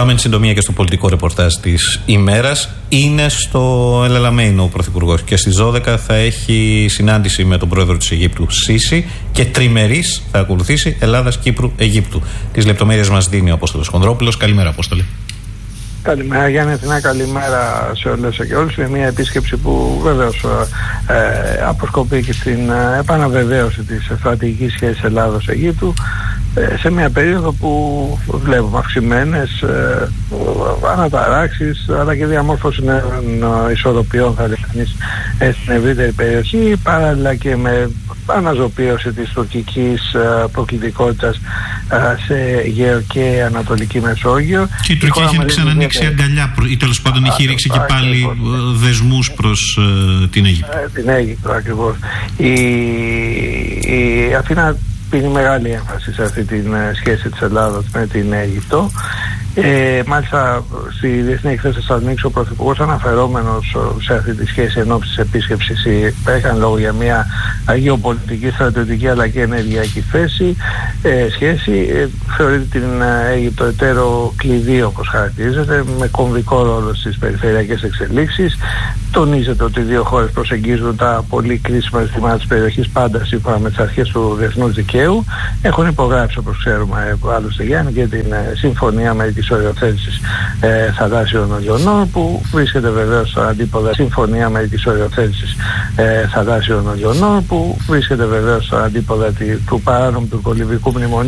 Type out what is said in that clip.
Πάμε εν συντομία και στο πολιτικό ρεπορτάζ της ημέρας. Είναι στο Ελαλαμέινο ο Πρωθυπουργός και στις 12 θα έχει συνάντηση με τον πρόεδρο της Αιγύπτου Σίση και τριμερής θα ακολουθήσει Ελλάδας-Κύπρου-Αιγύπτου. Τις λεπτομέρειες μας δίνει ο Απόστολος Χονδρόπουλος. Καλημέρα, Απόστολε. Καλημέρα Γιάννη, καλημέρα σε όλες και όλους. Είναι μια επίσκεψη που βεβαίως αποσκοπεί και στην επαναβεβαίωση της στρατηγικής σχέσης Ελλάδος-Αιγύπτου σε μια περίοδο που βλέπουμε αυξημένες αναταράξεις αλλά και διαμόρφωση νέων ισορροπιών, θα λέει, στην ευρύτερη περιοχή, παράλληλα και με αναζωπίωση της τουρκικής προκλητικότητας σε Αιγαίο και Ανατολική Μεσόγειο. Και η Τουρκία έχει ξανανοίξει αγκαλιά ή τέλος πάντων έχει ρίξει και πάλι δεσμούς προς την Αίγυπτο. Την Αίγυπτο ακριβώς. Η Αθήνα πίνει μεγάλη έμφαση σε αυτή τη σχέση της Ελλάδας με την Αίγυπτο. Μάλιστα στη Διεθνή Εκθέση Θεσσαλονίκης ο Πρωθυπουργός, αναφερόμενος σε αυτή τη σχέση εν ώψη της επίσκεψης, έκανε λόγο για μια γεωπολιτική, στρατιωτική αλλά και ενεργειακή σχέση. Θεωρείται την Αίγυπτο εταίρο κλειδί, όπως χαρακτηρίζεται, με κομβικό ρόλο στις περιφερειακές εξελίξεις. Τονίζεται ότι οι δύο χώρες προσεγγίζουν τα πολύ κρίσιμα ζητήματα της περιοχής πάντα σύμφωνα με τις αρχές του διεθνούς δικαίου. Έχουν υπογράψει, όπως ξέρουμε, άλλωστε Γιάννη, και την συμφωνία μερικής οριοθέτησης θαλάσσιων ωλιονών, που βρίσκεται βεβαίως στα αντίποδα συμφωνία μερικής οριοθέτησης θαλάσσιων ωλιονών, που βρίσκεται βεβαίως στα αντίποδα του παράνομου τουρκολιβικού μνημονίου.